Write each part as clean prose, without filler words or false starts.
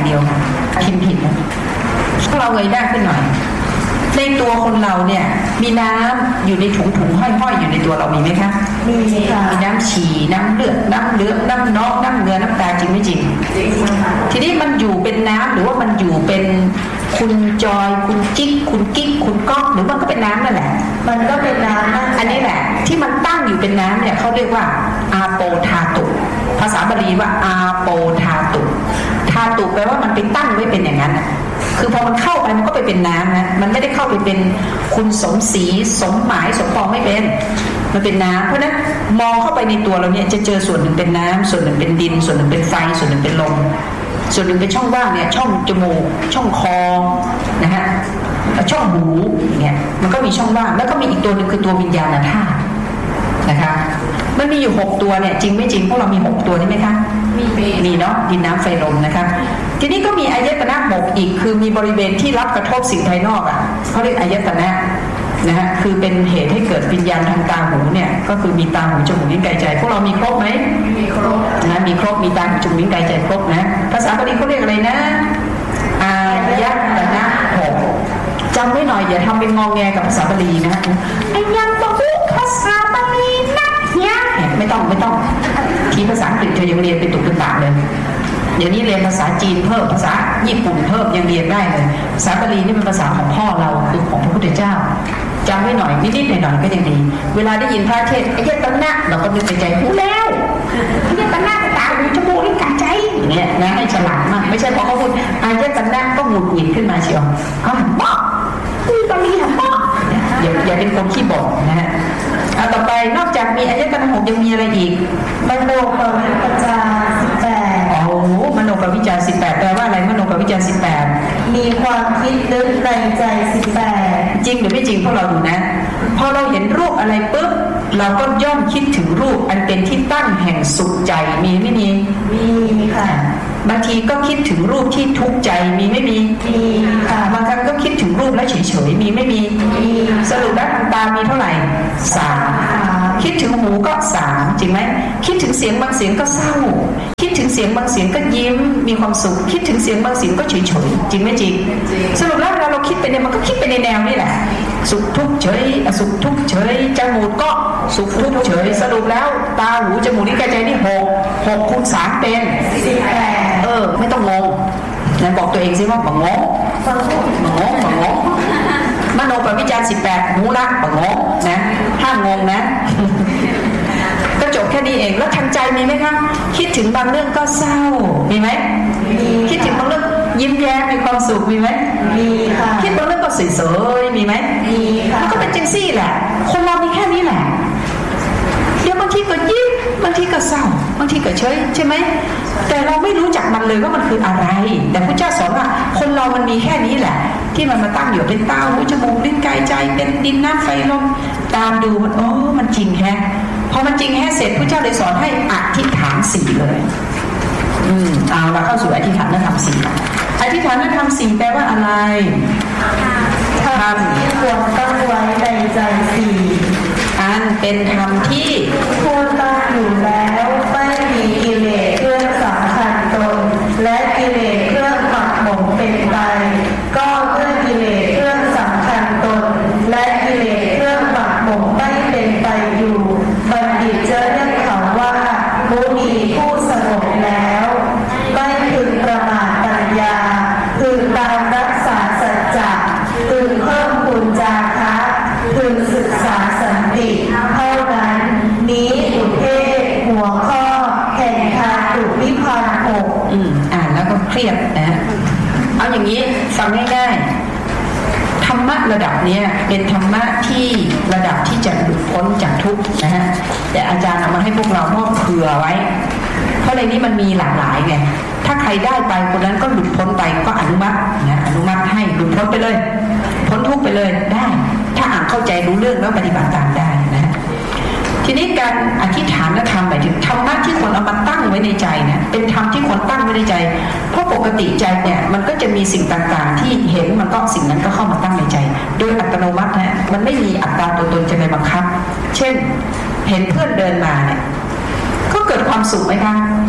ดียวค่ะพิมพ์ผิดนะถ้าเราเงยหน้าขึ้นหน่อยในตัวคนเราเนี่ยมีน้ำอยู่ในถุงห้อยๆอยู่ในตัวเรามีไหมคะมีค่ะมีน้ำฉี่น้ำเลือดน้ำเหลืองน้ำนองน้ำเนื้อน้ำตาจริงไม่จริงทีนี้มันอยู่เป็นน้ำหรือว่ามันอยู่เป็นคุณจอยคุณจิ๊กคุณกิ๊กคุณก๊อกหรือมันก็เป็นน้ำนั่นแหละมันก็เป็นน้ำอันนี้แหละที่มันตั้งอยู่เป็นน้ำเนี่ยเขาเรียกว่าอาโปธาตุภาษาบาลีว่าอาโปธาตุธาตุแปลว่ามันไปตั้งไว้เป็นอย่างนั้นคือพอมันเข้าไปมันก็ไปเป็นน้ำนะมันไม่ได้เข้าไปเป็นคุณสมศรีสมหมายสมปองไม่เป็นมันเป็นน้ำเพราะนั้นมองเข้าไปในตัวเราเนี่ยจะเจอส่วนหนึ่งเป็นน้ำส่วนหนึ่งเป็นดินส่วนหนึ่งเป็นไฟส่วนหนึ่งเป็นลมส่วนหนึ่งเป็นช่องว่างเนี่ยช่องจมูกช่องคอนะฮะช่องหูเนี่ยมันก็มีช่องว่างแล้วก็มีอีกตัวหนึ่งคือตัววิญญาณธาตุนะคะมันมีอยู่6ตัวเนี่ยจริงไม่จริงพวกเรามี6ตัวใช่ไหมคะมีเนาะดินน้ำไฟลมนะคะทีนี้ก็มีอายตนะ6อีกคือมีบริเวณที่รับกระทบสิ่งภายนอกอ่ะเขาเรียกอายตนะนะฮะคือเป็นเหตุให้เกิดวิญญาณทางตาหูเนี่ยก็คือมีตาหูจมูกลิ้นกายใจพวกเรามีครบไหมมีครบนะมีครบมีตาหูจมูกลิ้นกายใจครบนะภาษาบาลีเขาเรียกอะไรนะอายตนะ6จำไว้หน่อยอย่าทำเป็นงอแงกับภาษาบาลีนะไอ้ยังบอกภาษาบาลีนะเนี่ยไม่ต้องทีภาษาอังกฤษเธอยังเรียนเป็นตุกเป็นตาเลยเดี๋ยวนี้เรียนภาษาจีนเพิ่มภาษาญี่ปุ่นเพิ่มยังเรียนได้เลยภาษาบาลีนี่เป็นภาษาของพ่อเราคือของพระพุทธเจ้าจำไว้หน่อยนิดๆหน่อยๆก็ยังดีเวลาได้ยินพระเทศน์อายตนะเราก็นึกในใจรู้แล้วอายตนะตาหูจมูกลิ้นกายใจอย่างเงี้ยนะให้ฉลาดมากไม่ใช่พอเขาพูดอายตนะก็หงุดหงิดขึ้นมาเชียวเขาหันป๊อกบาลีหันป๊อกอย่าเป็นคนขี้บ่นนะฮะต่อไปนอกจากมีอายตนะ6ยังมีอะไรอีกมโนปวิจจาร18 โอ้มโนปวิจาร18แปลว่าอะไรมโนปวิจาร18 มีความคิดนึกในใจ18 จริงหรือไม่จริงพวกเราดูนะพอเราเห็นรูปอะไรปุ๊บเราก็ย่อมคิดถึงรูปอันเป็นที่ตั้งแห่งสุขใจมีไม่มีค่ะบางทีก็คิดถึงรูปที่ทุกข์ใจมีไม่มีค่ะบางครั้งก็คิดถึงรูปแล้วเฉยๆมีไม่มีสรุปแล้วทางตามีเท่าไหร่3คิดถึงหูก็3จริงไหมคิดถึงเสียงบางเสียงก็เศร้าคิดถึงเสียงบางเสียงก็ยิ้มมีความสุขคิดถึงเสียงบางเสียงก็เฉยๆจริงไหมจริงสรุปแล้วเวลาเราคิดไปเนี่ยมันก็คิดไปในแนวนี่แหละสุขทุกข์เฉยสุขทุกข์เฉยจมูกก็สุขทุกข์เฉยสรุปแล้วตาหูจมูกลิ้นกายใจนี่6คูณ3เป็น18ไม่ต้องงงนะบอกตัวเองสิว่าบังงงมโนปวิจาร18หูละบังงงนะห้ามงงนะก็จบแค่นี้เองแล้วทางใจมีไหมคะคิดถึงบางเรื่องก็เศร้ามีไหมคิดถึงบางเรื่องยิ้มแย้มมีความสุขมีไหมมีค่ะคิดบางเรื่องก็สวยๆมีไหมมีค่ะมันก็เป็นจังซี่แหละคนเรามีแค่นี้แหละเดี๋ยวบางทีก็ยิ้มบางทีก็เศร้าบางทีก็เฉยใช่ไหมแต่เราไม่รู้จักมันเลยว่ามันคืออะไรแต่พระเจ้าสอนว่าคนเรามันมีแค่นี้แหละที่มันมาตั้งอยู่เป็นตาหูจมูกลิ้นกายใจเป็นดินน้ำไฟลมตามดูมันมันจริงแฮะพอมันจริงแฮะเสร็จพระเจ้าเลยสอนให้อธิษฐาน4เลยเอาเราเข้าสู่อธิษฐานธรรม4อธิษฐานธรรม4แปลว่าอะไรธรรมที่ควรตั้งไว้ในใจ4 อันเป็นธรรมที่ควรตั้งอยู่แล้วไม่มีกิเลสเครื่องสำคัญตนและกิเลสเครื่องหมักหมมเป็นไปก็เมื่อกิเลสเครื่องสำคัญตนและกิเลสเครื่องหมักหมมไม่เป็นไปอยู่บัณฑิตจะเรียกเขาว่ามุนีผู้สงบแล้วไม่พึงประมาทปัญญาพึงตามรักษาสัจจะพึงเพิ่มพูนจาคะพึงศึกษาสันติเท่านั้นนี้อุเทศหัวข้อแห่งทางดุวิพาน6 อ่านแล้วก็เครียดนะเอาอย่างนี้ฟังง่ายๆธรรมะระดับนี้เป็นธรรมะที่ระดับที่จะหลุดพ้นจากทุกข์นะฮะแต่อาจารย์เอามาให้พวกเรามอบเผื่อไว้เพราะในนี้มันมีหลากหลายไงถ้าใครได้ไปคนนั้นก็หลุดพ้นไปก็อนุมัตินะอนุมัติให้หลุดพ้นไปเลยพ้นทุกข์ไปเลยได้ถ้าอ่านเข้าใจรู้เรื่องแล้วปฏิบัติตามได้นะทีนี้การอธิษฐานและธรรมหมายถึงธรรมะที่คนเอามาตั้งไว้ในใจนะเป็นธรรมที่คนตั้งไว้ในใจเพราะปกติใจเนี่ยมันก็จะมีสิ่งต่างๆที่เห็นมันก็สิ่งนั้นก็เข้ามาตั้งในใจโดยอัตโนมัตินะมันไม่มีอัตตาตัวตนจะไปบังคับเช่นเห็นเพื่อนเดินมาเนี่ยก็เกิดความสุขไหมคะ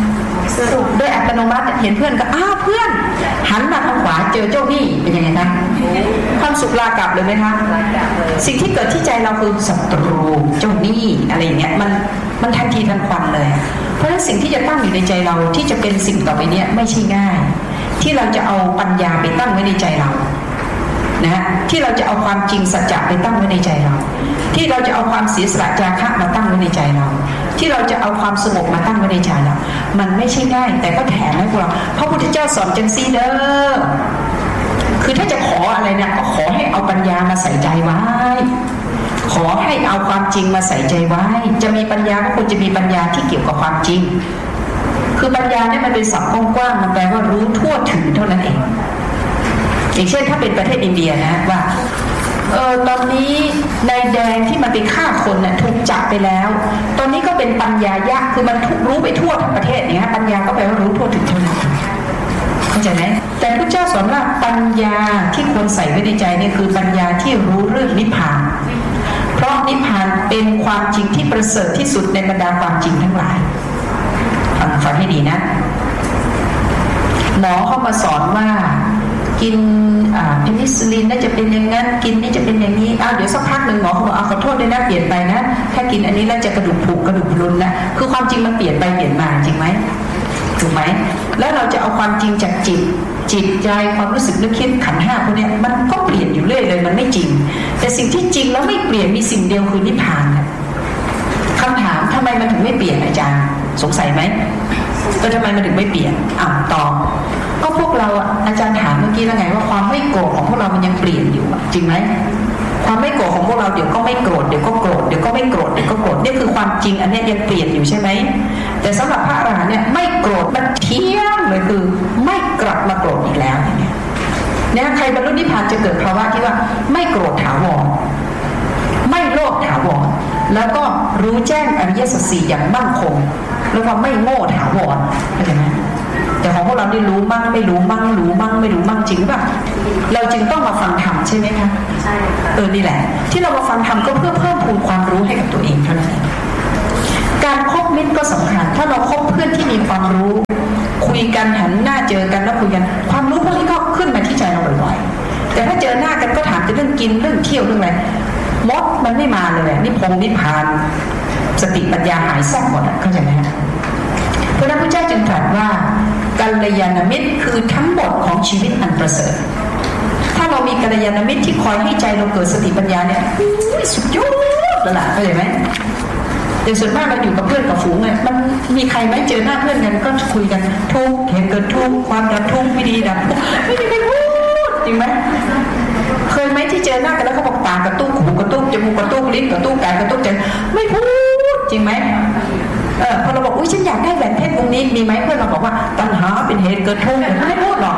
สุขโดยอัตโนมัติเห็นเพื่อนก็เพื่อนหันมาทางขวาเจอเจ้าหนี้เป็นยังไงคะความสุขลากลับเลยไหมคะสิ่งที่เกิดที่ใจเราคือศัตรูเจ้าหนี้อะไรอย่างเงี้ยมันทันทีทันควันเลยเพราะฉะนั้นสิ่งที่จะตั้งอยู่ในใจเราที่จะเป็นสิ่งต่อไปเนี้ยไม่ใช่ง่ายที่เราจะเอาปัญญาไปตั้งไว้ในใจเรานะที่เราจะเอาความจริงสัจจะไปตั้งไว้ในใจเราที่เราจะเอาความเสียสละจาคะมาตั้งไว้ในใจเราที่เราจะเอาความสงบมาตั้งไว้ในใจเรามันไม่ใช่ง่ายแต่ก็แถมให้พวกเราพระพุทธเจ้าสอนจังซี่เด้อคือถ้าจะขออะไรเนี่ยก็ขอให้เอาปัญญามาใส่ใจไว้ขอให้เอาความจริงมาใส่ใจไว้จะมีปัญญาก็ควรจะมีปัญญาที่เกี่ยวกับความจริงคือปัญญาเนี่ยมันเป็นศัพท์กว้างๆมันแปลว่ารู้ทั่วถึงเท่านั้นเองอย่างเช่นถ้าเป็นประเทศอินเดียนะว่าตอนนี้นายแดงที่มันไปฆ่าคนน่ะถูกจับไปแล้วตอนนี้ก็เป็นปัญญายะคือมันรู้ไปทั่วทั้งประเทศอย่างเงี้ยปัญญาก็แปลว่ารู้ทั่วถึงเท่านั้นเข้าใจไหมแต่พระเจ้าสอนว่าปัญญาที่ควรใส่ไว้ในใจเนี่ยคือปัญญาที่รู้เรื่องนิพพานเพราะนิพพานเป็นความจริงที่ประเสริฐที่สุดในบรรดาความจริงทั้งหลายฟังให้ดีนะหมอเข้ามาสอนว่ากินเพนิซิลลินน่าจะเป็นอย่างนั้นกินนี่จะเป็นอย่างนี้เดี๋ยวสักพักหนึ่งหมอเขาบอกขอโทษด้วยนะเปลี่ยนไปนะถ้ากินอันนี้แล้วจะกระดูกผุกระดูกพรุนนะคือความจริงมันเปลี่ยนไปเปลี่ยนมาจริงไหมถูกไหมแล้วเราจะเอาความจริงจากจิตใจความรู้สึกนึกคิดขันธ์ห้าพวกนี้มันก็เปลี่ยนอยู่เรื่อยเลยมันไม่จริงแต่สิ่งที่จริงแล้วไม่เปลี่ยนมีสิ่งเดียวคือนิพพานคำถามทำไมมันถึงไม่เปลี่ยนอาจารย์สงสัยไหมทำไมมันถึงไม่เปลี่ยนตอบก็พวกเราอาจารย์ถามเมื่อกี้แล้วไงว่าความไม่โกรธของพวกเรามันยังเปลี่ยนอยู่จริงไหมความไม่โกรธของพวกเราเดี๋ยวก็ไม่โกรธเดี๋ยวก็โกรธเดี๋ยวก็ไม่โกรธเดี๋ยวก็โกรธนี่คือความจริงอันนี้ยังเปลี่ยนอยู่ใช่ไหมแต่สำหรับพระอรหันต์เนี่ยไม่โกรธมันเที่ยงเลยคือไม่กลับมาโกรธอีกแล้วเนี่ยใครบรรลุนิพพานจะเกิดภาวะที่ว่าไม่โกรธถาวรไม่โลภถาวรแล้วก็รู้แจ้งอริยสัจสี่อย่างมั่นคงแล้วก็ไม่โง่ถาวรเข้าใจไหมแต่ของพวกเราได้รู้มั่งไม่รู้มั่งรู้มั่งไม่รู้มั่งจริงป่ะเราจึงต้องมาฟังธรรมใช่ไหมคะใช่นี่แหละที่เรามาฟังธรรมก็เพื่อเพิ่มพูนความรู้ให้กับตัวเองเท่านั้นการคบมิตรก็สำคัญถ้าเราคบเพื่อนที่มีความรู้คุยกันหันหน้าเจอกันแล้วคุยกันความรู้พวกนี้ก็ขึ้นมาที่ใจเราบ่อยๆแต่ถ้าเจอหน้ากันก็ถามแต่เรื่องกินเรื่องเที่ยวเรื่องอะไรมดมันไม่มาเลยนิพพานสติปัญญาหายแทรกหมดเข้าใจไหมพระพุทธเจ้าจึงตรัสว่ากัลยาณมิตรคือทั้งหมดของชีวิตอันประเสริฐถ้าเรามีกัลยาณมิตรที่คอยให้ใจเราเกิดสติปัญญาเนี่ยสุดยอดแล้วล่ะเข้าใจไหมแต่ส่วนมากเราอยู่กับเพื่อนกับฝูงเนี่ยมันมีใครไหมเจอหน้าเพื่อนกันก็คุยกันทุกข์เหตุเกิดทุกข์ความดับทุกข์วิธีดับทุกข์ไม่มีใครพูดจริงไหมเคยไหมที่เจอหน้ากันแล้วเขาบอกตากระตุกหูกระตุกจมูกกระตุกลิ้นกระตุกกายกระตุกใจไม่พูดจริงไหมพอเราบอกอุ้ยฉันอยากได้แหวนเพชรวงนี้มีไหมเพื่อนเราบอกว่าตัณหาเป็นเหตุเกิดทุกข์ไม่พูดหรอก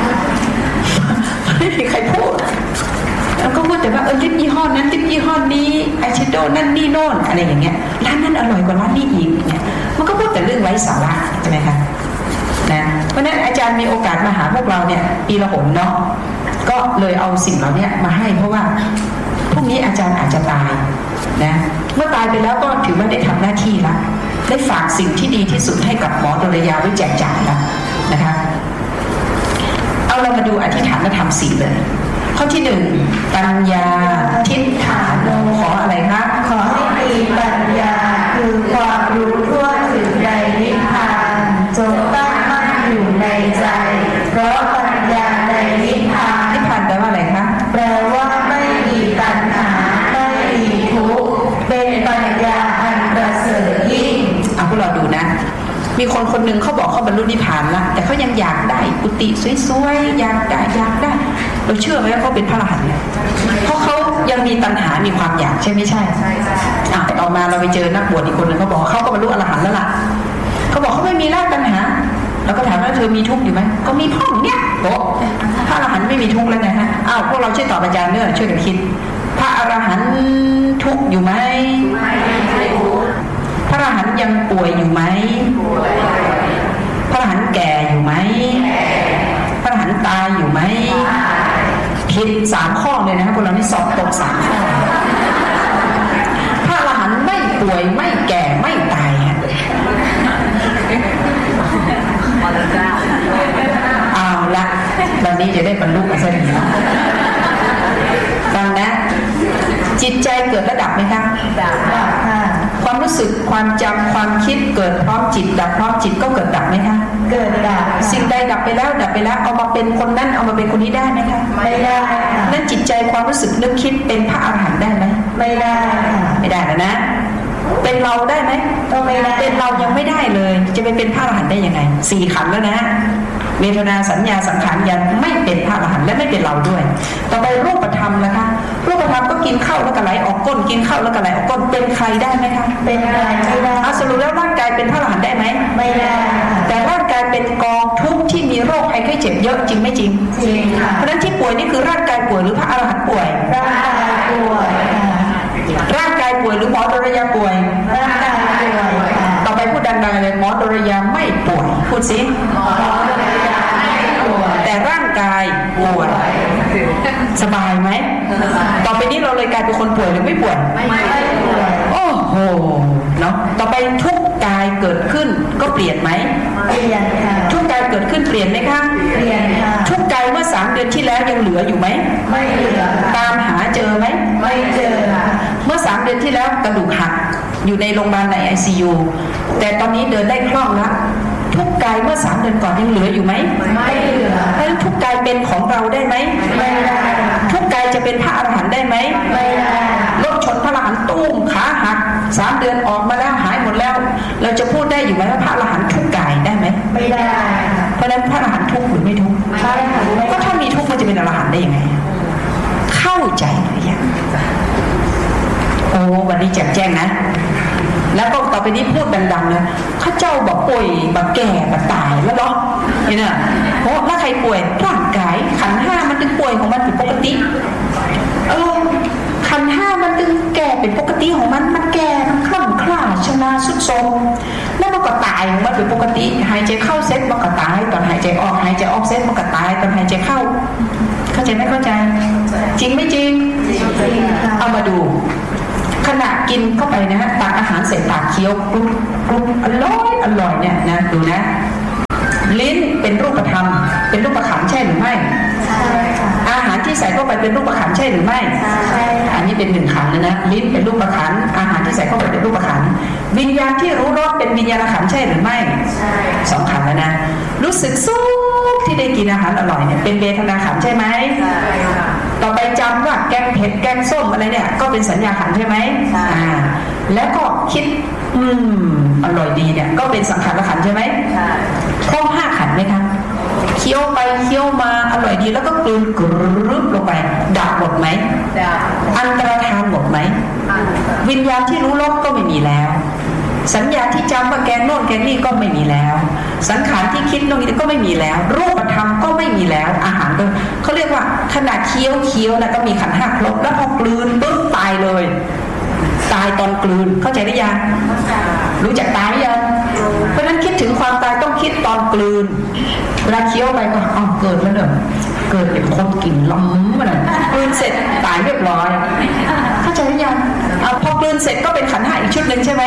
ไม่มีใครพูดแล้วก็พูดแต่ว่าลิปยี่ห้อนั้นลิปยี่ห้อนี้อายแชโดว์นั่นนี่โน่นอะไรอย่างเงี้ยร้านนั้นอร่อยกว่าร้านนี้อีกเนี่ยมันก็พูดแต่เรื่องไร้สาระใช่ไหมคะนะเพราะนั้นอาจารย์มีโอกาสมาหาพวกเราเนี่ยปีละหนเนาะก็เลยเอาสิ่งเหล่านี้มาให้เพราะว่าพรุ่งนี้อาจารย์อาจจะตายนะเมื่อตายไปแล้วก็ถือว่าได้ทำหน้าที่ละได้ฝากสิ่งที่ดีที่สุดให้กับหมอดลยาไว้แจกจ่ายแล้วนะคะเอาเรามาดูอธิษฐานธรรม4เลยข้อที่1ปัญญาทิฏฐานโนขออะไรคะขอให้มีปัญญาคือความรู้ทั่วถึงในนิพพานจงตั้งมั่นอยู่ในใจเพราะปัญญาในนิพพานแปลว่าอะไรคะแปลว่าไม่มีตัณหาไม่มีทุกข์เป็นปัญญาอันประเสริฐยิ่งพวกเราดูนะมีคนหนึ่งเขาบอกเขาบรรลุนิพพานละแต่เขายังอยากได้กุฏิสวยๆอยากได้เราเชื่อไหมว่าเขาเป็นพระอรหันต์เพราะเขายังมีตัณหามีความอยากใช่ไม่ใช่ต่อมาเราไปเจอนักบวชอีกคนหนึ่งเขาบอกเขาก็บรรลุอรหันต์แล้วล่ะเขาบอกเขาไม่มีตัณหาเราก็ถามว่าเธอมีทุกข์อยู่ไหมก็มีพ่อเนี่ยบอกพระอรหันต์ไม่มีทุกข์แล้วไงฮะพวกเราช่วยตอบอาจารย์เนี่ยช่วยกันคิดพระอรหันต์ทุกข์อยู่ไหมพระอรหันต์ยังป่วยอยู่ไหมพระอรหันต์แก่อยู่ไหมพระอรหันต์ตายอยู่ไหมผิด3 ข้อเลยนะครับพวกเรานี่สอบตก3 ข้อพระอรหันต์ไม่ป่วยไม่แก่ไม่ตายวันนี้จะได้บรรลุสักทีฟังนะจิตใจเกิดระดับไหมคะดับค่ะความรู้สึกความจำความคิดเกิดพร้อมจิตดับพร้อมจิตก็เกิดดับไหมคะเกิดดับสิ่งใดดับไปแล้วเอามาเป็นคนนั้นเอามาเป็นคนนี้ได้ไหมคะไม่ได้นั่นจิตใจความรู้สึกนึกคิดเป็นพระอรหันต์ได้ไหมไม่ได้ไม่ได้แล้วนะเป็นเราได้ไหมก็ไม่ได้เป็นเรายังไม่ได้เลยจะไปเป็นพระอรหันต์ได้ยังไง4ขันธ์แล้วนะเวทนาสัญญาสังขารยังไม่เป็นพระอรหันต์และไม่เป็นเราด้วยต่อไปรูปธรรมนะคะรูปธรรมก็กินข้าวแล้วก็ไหลออกก้นกินข้าวแล้วก็ไหลออกก้นเป็นใครได้ไหมคะเป็นใครไม่ได้สรุปแล้วร่างกายเป็นพระอรหันต์ได้ไหมไม่ได้แต่ร่างกายเป็นกองทุกข์ที่มีโรคภัยไข้เจ็บเยอะจริงไม่จริงจริงค่ะเพราะฉะนั้นที่ป่วยนี่คือร่างกายป่วยหรือพระอรหันต์ป่วยร่างกายป่วยร่างกายป่วยหรือหมอดรยาป่วยร่างกายป่วยต่อไปพูดดังๆเลยหมอดรยาไม่ป่วยพูดสิหมอดรยาไม่ป่วยแต่ร่างกายป่วยสบายไหมต่อไปนี้เราเลยกลายเป็นคนป่วยหรือไม่ป่วยไม่ป่วยโอ้โหเนาะต่อไปทุกกายเกิดขึ้นก็เปลี่ยนไหมเปลี่ยนค่ะทุกกายเกิดขึ้นเปลี่ยนไหมคะเปลี่ยนค่ะทุกกายเมื่อ3 เดือนที่แล้วยังเหลืออยู่ไหมไม่เหลือตามหาเจอไหมไม่เจอเมื่อ3 เดือนที่แล้วกระดูกหักอยู่ในโรงพยาบาลใน ICU แต่ตอนนี้เดินได้คล่องแล้วทุกกายเมื่อ3 เดือนก่อนยังเหลืออยู่ไหมไม่เหลือแล้วทุกกายเป็นของเราได้ไหมไม่ได้ทุกกายจะเป็นพระอรหันต์ได้ไหมไม่ได้รถชนพระอรหันต์ตุ้มขาหัก3 เดือนออกมาแล้วหายหมดแล้วเราจะพูดได้อยู่ไหมว่าพระอรหันต์ทุกกายได้ไหมไม่ได้เพราะฉะนั้นพระอรหันต์ทุกหรือไม่ทุกใช่ค่ะก็ถ้ามีทุกมันจะเป็นอรหันต์ได้ยังไงเข้าใจหรือยังโอ้วันนี้แจ่มแจ้งนะแล้วก็ต่อไปนี้พูดดังๆนะข้าเจ้าบอกป่วยบอกแก่บอกตายแล้วเนาะนี่นะเพราะถ้าใครป่วยร่างกายขันธ์5มันถึงป่วยของมันเป็นปกติขันธ์5มันถึงแก่เป็นปกติของมันแก่มันคล่ำคล้าชนะสุดโทรมแล้วมันก็ตายของมันเป็นปกติหายใจเข้าเซ็ตมันก็ตายตอนหายใจออกเซ็ตมันก็ตายตอนหายใจเข้าใจไม่เข้าใจจริงไม่จริงเอามาดูขณะกินเข้าไปนะฮะตักอาหารเสร็จปากเคี้ยวกรุบกรุบอร่อยเนี่ยนะดูนะลิ้นเป็นรูปธรรมเป็นรูปขันธ์ใช่หรือไม่ใช่ค่ะอาหารที่ใส่เข้าไปเป็นรูปขันธ์ใช่หรือไม่ใช่อันนี้เป็น1 ขันธ์นะลิ้นเป็นรูปขันธ์อาหารที่ใส่เข้าไปเป็นรูปขันธ์วิญญาณที่รู้รสเป็นวิญญาณขันธ์ใช่หรือไม่ใช่2 ขันธ์แล้วนะรู้สึกสุขที่ได้กินอาหารอร่อยเนี่ยเป็นเวทนาขันธ์ใช่ไหมใช่ค่ะต่อไปจำว่าแกงเผ็ดแกงส้มอะไรเนี่ยก็เป็นสัญญาขันธ์ใช่ไหมใช่แล้วก็คิดอร่อยดีเนี่ยก็เป็นสังขารขันธ์ใช่ไหมใช่ครบ5 ขันธ์ไหมคะเคี้ยวไปเคี้ยวมาอร่อยดีแล้วก็กลืนกรึบลงไปดับหมดไหมดับอันตรธานหมดไหมวิญญาณที่รู้รสก็ไม่มีแล้วสัญญาที่จำว่าแกงโน่นแกงนี่ก็ไม่มีแล้วสังขารที่คิดโน่นนี่ก็ไม่มีแล้วรูปธรรมก็ไม่มีแล้วอาหารก็เขาเรียกว่าขณะเคี้ยวนะก็มีขันธ์5 ครบแล้วพอกลืนปุ๊บตายเลยตายตอนกลืนเข้าใจหรือยังรู้จักตายหรือยังเพราะนั้นคิดถึงความตายต้องคิดตอนกลืนเวลาเคี้ยวไปก็เกิดแล้วเนอะเกิดเป็นคนกลิ่นล้ำมาเลยกลืนเสร็จตายเรียบร้อยเข้าใจหรือยังพอกลืนเสร็จก็เป็นขันธ์5อีกชุดหนึ่งใช่ไหม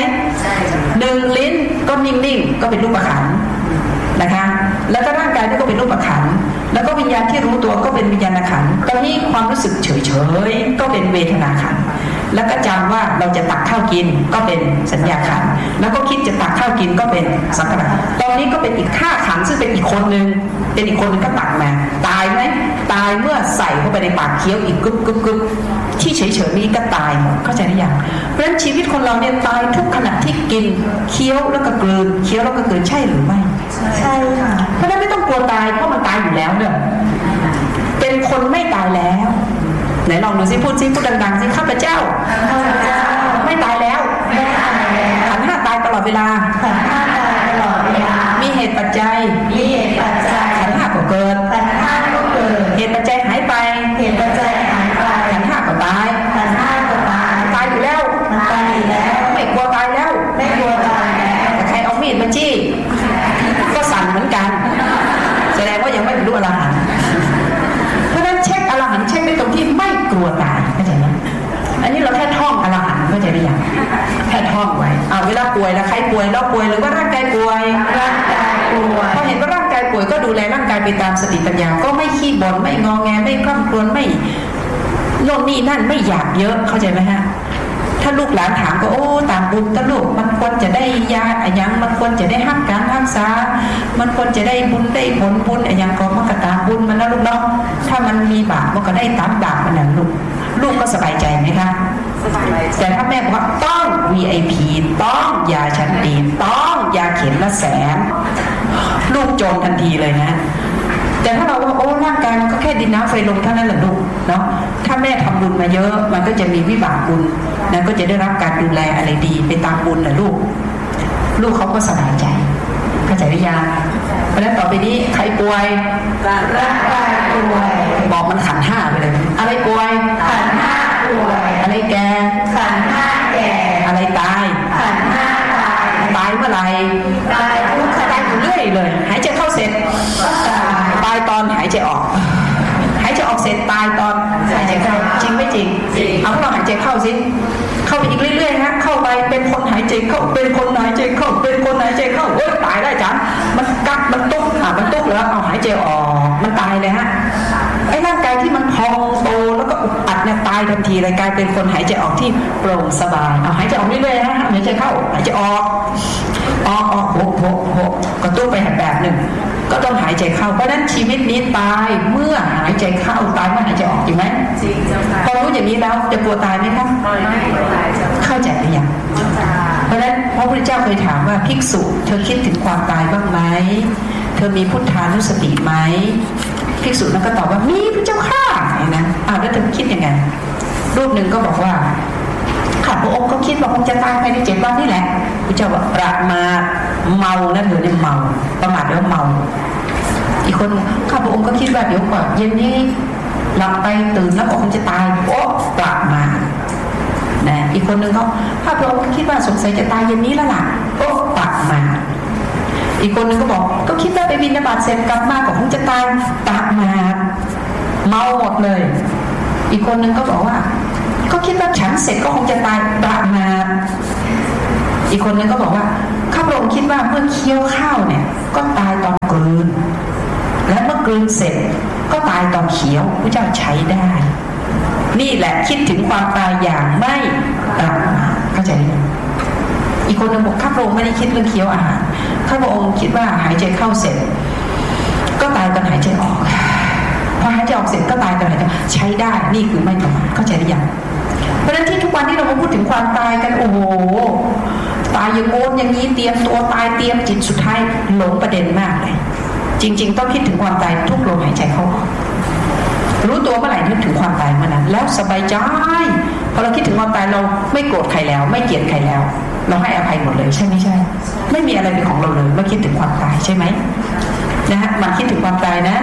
1 ลิ้นก็นิ่งๆก็เป็นรูปขันธ์นะคะแล้วก็ร่างกายนี่ก็เป็นรูปขันธ์แล้วก็วิญญาณที่รู้ตัวก็เป็นวิญญาณขันธ์ตอนนี้ความรู้สึกเฉยๆก็เป็นเวทนาขันธ์แล้วก็จำว่าเราจะตักข้าวกินก็เป็นสัญญาขันธ์แล้วก็คิดจะตักข้าวกินก็เป็นสังขารตอนนี้ก็เป็นอีก5 ขันธ์ซึ่งเป็นอีกคนนึงก็ตักมาตายไหมตายเมื่อใส่เข้าไปในปากเคี้ยวอีกกึบที่เฉยๆนี้ก็ตายหมดเข้าใจหรือยังเพราะฉะนั้นชีวิตคนเราเนี่ยตายทุกขณะที่กินเคี้ยวแล้วก็กลืนเคี้ยวแล้วก็กลืนใช่หรือไม่ใช่ค่ะเพราะฉะนั้นไม่ต้องกลัวตายเพราะมันตายอยู่แล้วเนี่ยเป็นคนไม่ตายแล้วไหนลองดูสิพูดดังๆสิข้าพเจ้าไม่ตายแล้วขันธ์5ตายตลอดเวลามีเหตุปัจจัยขันธ์5ก็เกิดเหตุปัจจัยหายไปขันธ์5ก็ตายตายอยู่แล้วไม่กลัวตายแล้วแต่ใครเอามีดมาจี้ก็สั่นเหมือนกันแสดงว่ายังไม่บรรลุอรหันต์เพราะฉะนั้นเช็คอรหันต์เช็คได้ตรงที่ไม่กลัวตายเข้าใจไหมอันนี้เราแค่ท่องอรหันต์เข้าใจหรือยังแค่ท่องไว้เวลาป่วยแล้วใครป่วยเราป่วยหรือว่าร่างกายป่วยพอเห็นว่าร่างกายป่วยก็ดูแลร่างกายไปตามสติปัญญาก็ไม่ขี้บ่นไม่งอแงไม่คร่ำครวญไม่โน่นนี่นั่นไม่อยากเยอะเข้าใจไหมฮะถ้าลูกหลานถามก็โอ้ตามบุญตะลูกมันควรจะได้ยาอะไรยังมันควรจะได้ห้ามการรักษามันควรจะได้บุญได้ผลบุญอะไรยังก็มันก็ตามบุญมันนะลูกเนาะถ้ามันมีบาปมันก็ได้ตามบาปมันนั่นลูกก็สบายใจไหมคะแต่ถ้าแม่บอกว่าต้อง VIP ต้องยาชั้นดีต้องยาเข็มละ100,000ลูกโจรทันทีเลยนะแต่ถ้าเราว่าโอ้ร่างกายมันก็แค่ดินน้ำไฟลมเท่านั้นแหละลูกเนาะถ้าแม่ทำบุญมาเยอะมันก็จะมีวิบากบุญนะก็จะได้รับการดูแลอะไรดีไปตามบุญนะลูกเขาก็สบายใจเข้าใจหรือยังเพราะฉะนั้นต่อไปนี้ใครป่วยร่างกายป่วยบอกมันขันธ์5ไปเลยอะไรป่วยขันธ์5ป่วยอะไรแก่ขันธ์5แก่อะไรตายขันธ์5ตายเมื่อไหร่ตายทุกขณะอยู่เรื่อยเลยหายใจเข้าเสร็จตายตอนหายใจออกหายใจออกเสร็จตายตอนหายใจเข้าจริงไม่จริงเอาพวกเราหายใจเข้าสิเข้าไปอีกเรื่อยๆฮะเข้าไปเป็นคนหายใจเข้าเป็นคนหายใจเข้าเป็นคนหายใจเข้าตายได้จังมันกักมันตุ๊กมันตุ๊กแล้วเอาหายใจออกมันตายเลยฮะไอ้ร่างกายที่มันพองโตแล้วก็อุดอัดเนี่ยตายทันทีเลยกลายเป็นคนหายใจออกที่โปร่งสบายเอาหายใจออกเรื่อยๆฮะหายใจเข้าหายใจออกโหก็ตุ๊กไปแบบหนึ่งก็ต้องหายใจเข้าเพราะนั้นชีวิตนี้ตายเมื่อหายใจเข้าตายเมื่อหายใจออกจริงไหมจริงจ้ะค่ะพอรู้อย่างนี้แล้วจะกลัวตายไหมคะไม่กลัวตายจ้ะเข้าใจหรือยังเพราะฉะนั้นพระพุทธเจ้าเคยถามว่าภิกษุเธอคิดถึงความตายบ้างไหมเธอมีพุทธานุสติไหมภิกษุนั้นก็ตอบว่ามีพระเจ้าข้านะแล้วเธอคิดยังไงรูปหนึ่งก็บอกว่าข้าพระองค์ก็คิดว่าคงจะตายภายใน7 วันนี่แหละพระเจ้าบอกประมาทเมานะเธอเนี่ยเมาประมาทแล้วเมาอีกคนข้าพระองค์ก็คิดว่าเดี๋ยวก่อนเย็นนี้หลับไปตื่นแล้วก็คงจะตายโอ้ประมาทนะอีกคนนึงเขาข้าพระองค์คิดว่าสงสัยจะตายเย็นนี้แล้วล่ะโอ้ประมาทอีกคนนึงก็บอกก็คิดว่าไปบิณฑบาตเสร็จกลับมาก็คงจะตายประมาทเมาหมดเลยอีกคนนึงก็บอกว่าก็คิดว่าฉันเสร็จก็คงจะตายประมาทอีกคนนึงก็บอกว่าข้าพระองค์คิดว่าเมื่อเคี้ยวข้าวเนี่ยก็ตายตอนกลืนและเมื่อกลืนเสร็จก็ตายตอนเคี้ยวพระเจ้าใช้ได้นี่แหละคิดถึงความตายอย่างไม่ประมาทเข้าใจไหมอีกคนนึงบอกข้าพระองค์ไม่ได้คิดเรื่องเคี้ยวอาหารข้าพระองค์คิดว่าหายใจเข้าเสร็จก็ตายตอนหายใจออกพอหายใจออกเสร็จก็ตายตอนหายใจใช้ได้นี่คือไม่ประมาทเข้าใจหรือยังเพราะฉะนั้นที่ทุกวันที่เรามาพูดถึงความตายกันโอ้โหตายอย่างโน้นอย่างนี้เตรียมตัวตายเตรียมจิตสุดท้ายหลงประเด็นมากเลยจริงๆต้องคิดถึงความตายทุกลมหายใจเข้าออกรู้ตัวเมื่อไหร่นึกถึงความตายเมื่อนั้นแล้วสบายใจพอเราคิดถึงความตายเราไม่โกรธใครแล้วไม่เกลียดใครแล้วเราให้อภัยหมดเลยใช่ไม่ใช่ไม่มีอะไรเป็นของเราเลยเมื่อคิดถึงความตายใช่ไหมนะฮะมาคิดถึงความตายนะ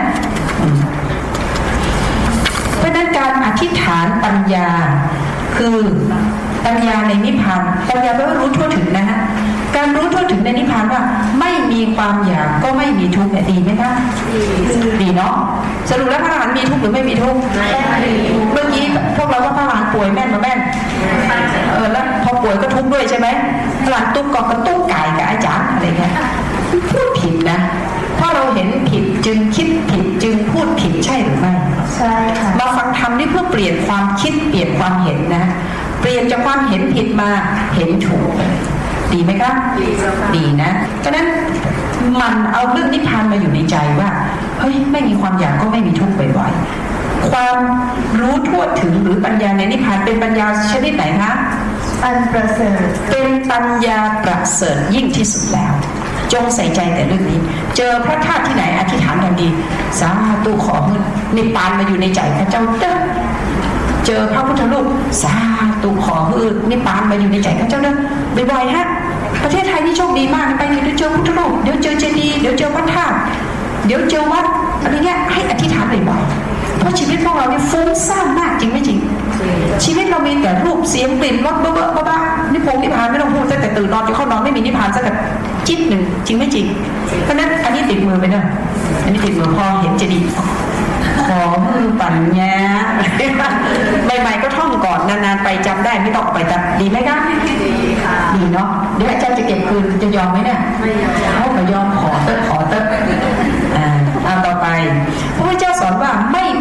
เพราะนั้นการอธิษฐานปัญญาคือปัญญาในนิพพานปัญญาแปลว่ารู้ทั่วถึงนะฮะการรู้ทั่วถึงในนิพพานว่าไม่มีความอยากก็ไม่มีทุกข์ดีไหมคะดีเนาะสรุปแล้วพระอรหันต์มีทุกข์หรือไม่มีทุกข์เมื่อกี้พวกเราว่าพระอรหันต์ป่วยแม่นมาแม่นแล้วพอป่วยก็ทุกข์ด้วยใช่ไหมพระอรหันต์ตุ๊กก็กระตุ้งไก่กับอาจารย์อะไรเงี้ยพูดผิดนะเพราะเราเห็นผิดจึงคิดผิดจึงพูดผิดใช่หรือไม่ใช่ค่ะมาฟังธรรมนี่เพื่อเปลี่ยนความคิดเปลี่ยนความเห็นนะเปลี่ยนจากความเห็นผิดมาเห็นถูกดีไหมคะดีนะเพราะนั้นมันเอาเรื่องนิพพานมาอยู่ในใจว่าเฮ้ยไม่มีความอยากก็ไม่มีทุกข์บ่อยๆความรู้ทั่วถึงหรือปัญญาในนิพพานเป็นปัญญาชนิดไหนคะอันประเสริฐเป็นปัญญาประเสริฐยิ่งที่สุดแล้วจงใส่ใจแต่เรื่องนี้เจอพระธาตุที่ไหนอธิษฐานทันทีสาธุขอให้นิพพานมาอยู่ในใจพระเจ้าเด้อเจอพระพุทธรูปสาธุขอให้นิพพานมาอยู่ในใจพระเจ้าเด้อบ่อยๆฮะประเทศไทยนี่โชคดีมากไปเดี๋ยวเจอพุทธรูปเดี๋ยวเจอเจดีย์เดี๋ยวเจอพระธาตุเดี๋ยวเจอวัดอะไรเงี้ยให้อธิษฐานบ่อยๆเพราะชีวิตพวกเราเนี่ยฟุ้งซ่านมากจริงไม่จริงชีวิตเรามีแต่รูปเสียงกลิ่นรสเบ้อๆบ้าๆนิพพานไม่ต้องพูดแต่ตื่นนอนจนเข้านอนไม่มีนิพพานสักจิ๊บหนึ่งจริงไม่จริงเพราะนั้นอันนี้ติดมือไปเนอะอันนี้ติดมือพอเห็นเจดีย์ขอมือปัญญาใหม่ๆก็ท่องก่อนนานๆไปจำได้ไม่ต้องไปจำดีไหมคะดีค่ะดีเนาะเดี๋ยวอาจารย์จะเก็บคืนจะยอมไหมเนี่ยไม่ยอมไม่ยอมขอเติบเอาต่อไปพระพุทธเจ้าสอนว่า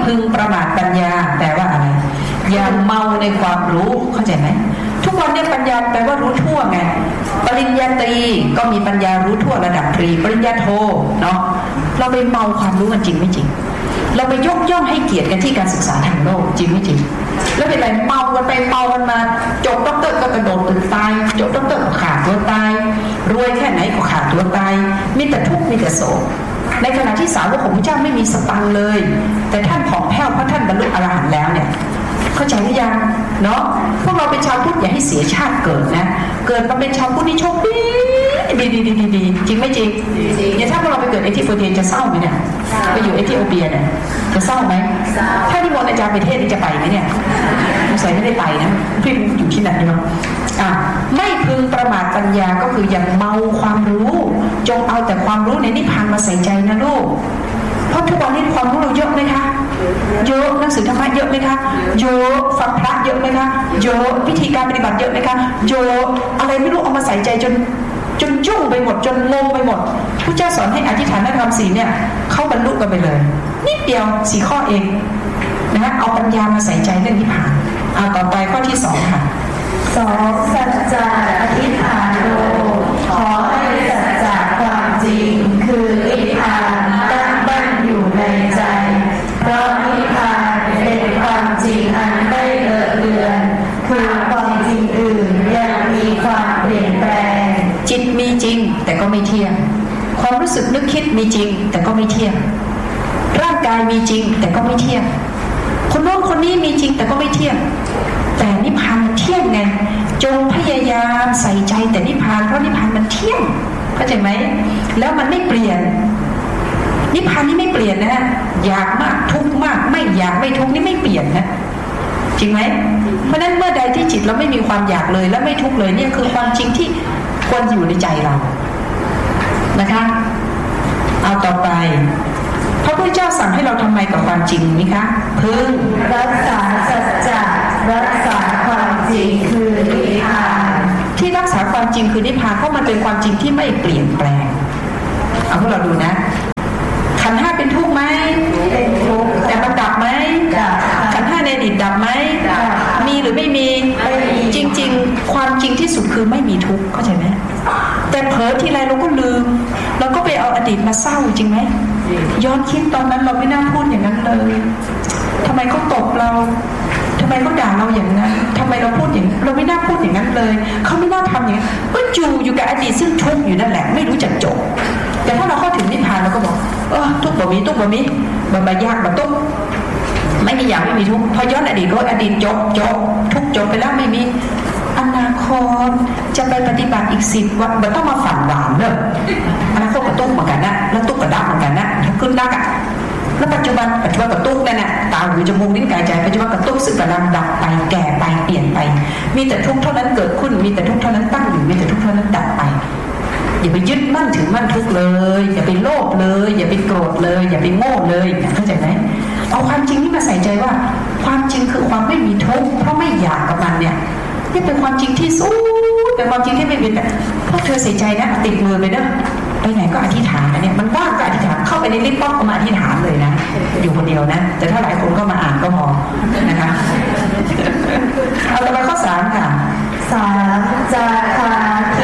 พึงประมาทปัญญาแปลว่าอะไรอย่าเมาในความรู้เข้าใจไหมทุกวันนี้ปัญญาแปลว่ารู้ทั่วไงปริญญาตรีก็มีปัญญารู้ทั่วระดับตรีปริญญาโทเนาะเราไปเมาความรู้กันจริงไม่จริงเราไปยกย่องให้เกียรติกันที่การศึกษาทางโลกจริงไม่จริงแล้วเป็นไรเมากันไปเมากันมาจบด็อกเตอร์ก็กระโดดตึกตายจบด็อกเตอร์ก็ขาดตัวตายรวยแค่ไหนก็ขาดตัวตายมีแต่ทุกข์มีแต่โศกในขณะที่สาวกของพระเจ้าไม่มีสตังค์เลยแต่ท่านผ่องแผ้วเพราะท่านบรรลุอรหันต์แล้วเนี่ยเข้าใจหรือยังเนาะพวกเราเป็นชาวพุทธอย่าให้เสียชาติเกิดนะเกิดมาเป็นชาวพุทธนี่โชคดีดีจริงไม่จริงเนี่ยถ้าพวกเราไปเกิดเอธิโอเปียจะเศร้าไหมเนี่ยไปอยู่เอธิโอเปียเนี่ยจะเศร้าไหมถ้านิมนต์อาจารย์ไปเทศนี่จะไปไหมเนี่ยสงสัยไม่ได้ไปนะพี่อยู่ที่ไหนเนาะไม่พึงประมาทปัญญาก็คืออย่าเมาความรู้จงเอาแต่ความรู้ในนิพพานมาใส่ใจนะลูกเพราะทุกวันนี้ความรู้เราเยอะไหมคะเยอะหนังสือธรรมะเยอะไหมคะเยอะฟังพระเยอะไหมคะเยอะวิธีการปฏิบัติเยอะไหมคะเยอะอะไรไม่รู้เอามาใส่ใจจนยุ่งไปหมดจนงงไปหมดพระเจ้าสอนให้อธิษฐานธรรม4เนี่ยเข้าบรรลุกันไปเลยนิดเดียว4ข้อเองนะเอาปัญญามาใส่ใจเรื่องนิพพานต่อไปข้อที่2ค่ะ 2สัจจะอธิษฐานโดขอให้สัจจะความจริงคือนิพพานตั้งมั่นอยู่ในใจเพราะนิพพานเป็นความจริงอันไม่เลอะเลือนคือความจริงอื่นยังมีความเปลี่ยนแปลงจิตมีจริงแต่ก็ไม่เที่ยงความรู้สึกนึกคิดมีจริงแต่ก็ไม่เที่ยงร่างกายมีจริงแต่ก็ไม่เที่ยงคนโน้นคนนี้มีจริงแต่ก็ไม่เที่ยงแต่นิพพานมันเที่ยงไงจงพยายามใส่ใจแต่นิพพานเพราะนิพพานมันเที่ยงเข้าใจไหมแล้วมันไม่เปลี่ยนนิพพานนี่ไม่เปลี่ยนนะอยากมากทุกข์มากไม่อยากไม่ทุกข์นี่ไม่เปลี่ยนนะจริงไหมเพราะนั้นเมื่อใดที่จิตเราไม่มีความอยากเลยและไม่ทุกข์เลยเนี่ยคือความจริงที่ควรอยู่ในใจเรานะคะเอาต่อไปพระพุทธเจ้าสั่งให้เราทำไมกับความจริงไหมคะพึงรักษาสัจจะรักษาความจริงคือนิพพานที่รักษาความจริงคือนิพพานเพราะมันเป็นความจริงที่ไม่เปลี่ยนแปลงเอาพวกเราดูนะขันธ์5เป็นทุกข์ไหมเป็นทุกข์แต่มันดับไหมขันธ์5ในอดีตดับไหมมีหรือไม่มีจริงๆความจริงที่สุดคือไม่มีทุกข์เข้าใจไหมแต่เผลอทีไรเราก็ลืมเราก็ไปเอาอดีตมาเศร้าจริงไหมย้อนคิดตอนนั้นเราไม่น่าพูดอย่างนั้นเลยทำไมเขาตบเราทำไมเขาด่าเราอย่างนั้นทำไมเราพูดอย่างเราไม่น่าพูดอย่างนั้นเลยเขาไม่น่าทำอย่างนั้นก็อยู่กับอดีตซึ่งทุกข์อยู่นั่นแหละไม่รู้จักจบแต่ถ้าเราเข้าถึงนิพพานเราก็บอกทุกข์บ่มีทุกข์บ่มีบ่ยากบ่ทุกข์ไม่มีอย่างไม่มีทุกข์พอย้อนอดีตอดีตจบทุกข์จบไปแล้วไม่มีอนาคตจะไปปฏิบัติอีก10 วันมันต้องมาฝันหวานเนอะอนาคตกับตุ้งเหมือนกันนะแล้วตุ้งกับดับเหมือนกันนะถ้าขึ้นดักอ่ะแล้วปัจจุบันกับตุ้งนั่นน่ะตาหูจมูกลิ้นกายใจปัจจุบันกับตุ้งสึกกำลังดับไปแก่ไปเปลี่ยนไปมีแต่ทุกข์เท่านั้นเกิดขึ้นมีแต่ทุกข์เท่านั้นตั้งอยู่มีแต่ทุกข์เท่านั้นดับไปอย่าไปยึดมั่นถือมั่นทุกข์เลยอย่าไปโลภเลยอย่าไปโกรธเลยอย่าไปโง่เลยเข้าใจไหมเอาความจริงนี่มาใส่ใจว่าความจริงคือความไม่มีทุกข์เพราะไม่อยากกับมันเนี่ยนี่เป็นความจริงที่สูงเป็นความจริงที่ไม่เป็นแต่พวกเธอใส่ใจนะติดมือไปเด้อไปไหนก็อธิษฐานนะเนี่ยมันว่างก็อธิษฐานเข้าไปในลิฟต์ป๊อกก็มาอธิษฐานเลยนะอยู่คนเดียวนะแต่ถ้าหลายคนก็มาอ่านก็พอนะคะเอาต่อไปข้อ3ค่ะ